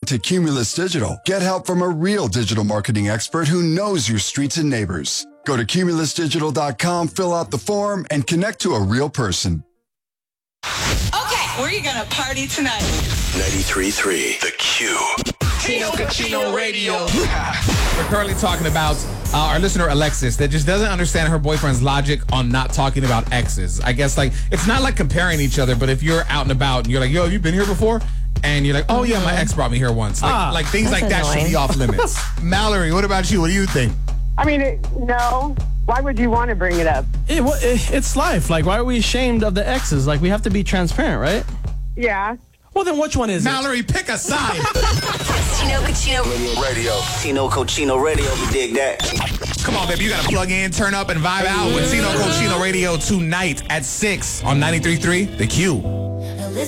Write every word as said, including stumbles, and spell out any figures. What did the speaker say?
to Cumulus Digital. Get help from a real digital marketing expert who knows your streets and neighbors. Go to cumulus digital dot com, fill out the form, and connect to a real person. Okay, where are you going to party tonight? ninety-three point three The Q. Chino Cucino Radio. We're currently talking about uh, our listener Alexis that just doesn't understand her boyfriend's logic on not talking about exes. I guess like it's not like comparing each other, but if you're out and about and you're like, yo, have you been here before? And you're like, oh yeah, my ex brought me here once. Like, Ah, like things like that annoying. should be off limits. Mallory, what about you? What do you think? I mean, it, no. Why would you want to bring it up? It, well, it, it's life. Like, why are we ashamed of the exes? Like, we have to be transparent, right? Yeah. Well, then which one is Mallory, pick a side. Chino Cucino Radio. Chino Cochino Radio. We dig that. Come on, baby. You got to plug in, turn up, and vibe out with Chino Cochino Radio tonight at six on ninety-three point three The Q.